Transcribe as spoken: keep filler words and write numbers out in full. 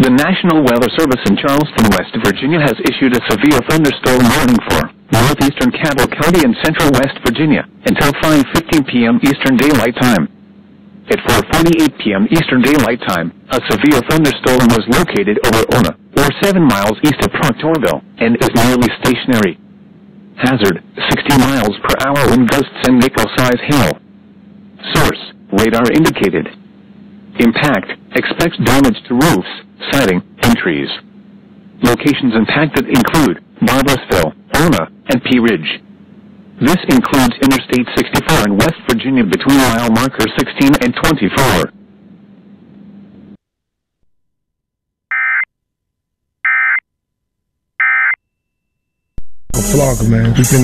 The National Weather Service in Charleston, West Virginia has issued a severe thunderstorm warning for northeastern Cabell County and central West Virginia until five fifteen p m Eastern Daylight Time. At four forty-eight p m Eastern Daylight Time, a severe thunderstorm was located over Ona, or seven miles east of Proctorville, and is nearly stationary. Hazard, sixty miles per hour wind gusts and nickel-size hail. Source, radar indicated. Impact, expects damage to roofs, siding, and trees. Locations impacted include Barboursville, Ona, and Pea Ridge. This includes Interstate sixty-four in West Virginia between mile marker sixteen and twenty-four. Flogger, man. We been